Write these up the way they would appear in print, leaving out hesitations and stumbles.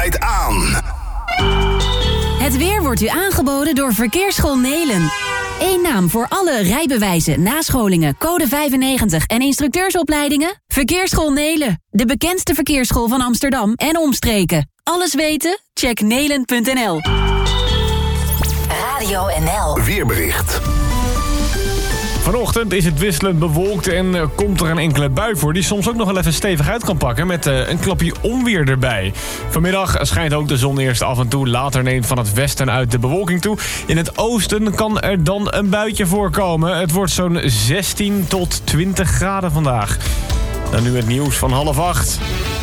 aan. Het weer wordt u aangeboden door Verkeersschool Nelen. Eén naam voor alle rijbewijzen, nascholingen, code 95 en instructeursopleidingen? Verkeersschool Nelen, de bekendste verkeersschool van Amsterdam en omstreken. Alles weten? Check nelen.nl. Radio NL. Weerbericht. Vanochtend is het wisselend bewolkt en komt er een enkele bui voor... die soms ook nog wel even stevig uit kan pakken met een klapje onweer erbij. Vanmiddag schijnt ook de zon eerst af en toe. Later neemt van het westen uit de bewolking toe. In het oosten kan er dan een buitje voorkomen. Het wordt zo'n 16 tot 20 graden vandaag. Dan nu het nieuws van 7:30.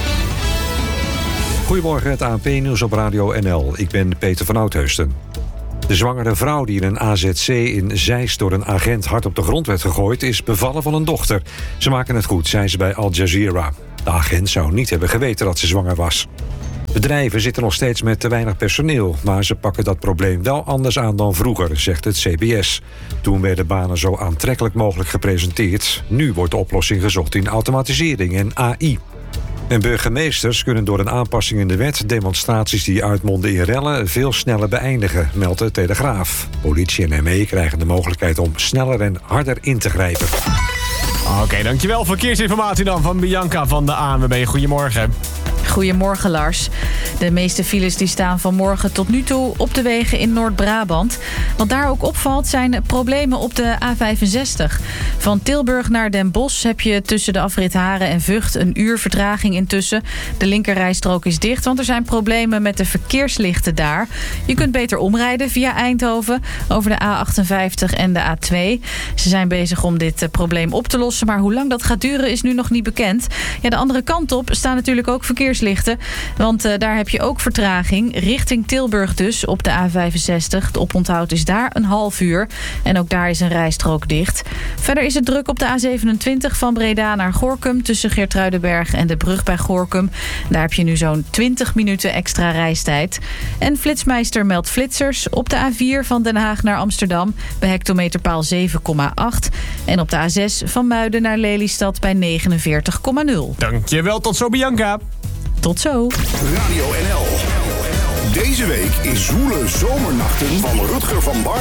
Goedemorgen, het ANP-nieuws op Radio NL. Ik ben Peter van Oudheusden. De zwangere vrouw die in een AZC in Zeist door een agent hard op de grond werd gegooid... is bevallen van een dochter. Ze maken het goed, zei ze bij Al Jazeera. De agent zou niet hebben geweten dat ze zwanger was. Bedrijven zitten nog steeds met te weinig personeel... maar ze pakken dat probleem wel anders aan dan vroeger, zegt het CBS. Toen werden banen zo aantrekkelijk mogelijk gepresenteerd. Nu wordt de oplossing gezocht in automatisering en AI. En burgemeesters kunnen door een aanpassing in de wet... demonstraties die uitmonden in rellen veel sneller beëindigen, meldt de Telegraaf. Politie en ME krijgen de mogelijkheid om sneller en harder in te grijpen. Oké, dankjewel. Verkeersinformatie dan van Bianca van de ANWB. Goedemorgen. Goedemorgen, Lars. De meeste files die staan vanmorgen tot nu toe op de wegen in Noord-Brabant. Wat daar ook opvalt zijn problemen op de A65. Van Tilburg naar Den Bosch heb je tussen de afrit Haren en Vught 1 uur vertraging intussen. De linkerrijstrook is dicht, want er zijn problemen met de verkeerslichten daar. Je kunt beter omrijden via Eindhoven over de A58 en de A2. Ze zijn bezig om dit probleem op te lossen, maar hoe lang dat gaat duren is nu nog niet bekend. Ja, de andere kant op staan natuurlijk ook verkeerslichten. Want daar heb je ook vertraging. Richting Tilburg dus, op de A65. Het oponthoud is daar 1,5 uur. En ook daar is een rijstrook dicht. Verder is het druk op de A27 van Breda naar Gorinchem... tussen Geertruidenberg en de brug bij Gorinchem. Daar heb je nu zo'n 20 minuten extra reistijd. En Flitsmeister meldt flitsers op de A4 van Den Haag naar Amsterdam... bij hectometerpaal 7,8. En op de A6 van Muiden naar Lelystad bij 49,0. Dankjewel, tot zo Bianca. Tot zo. Radio NL. Deze week is Zwoele Zomernachten van Rutger van Bar.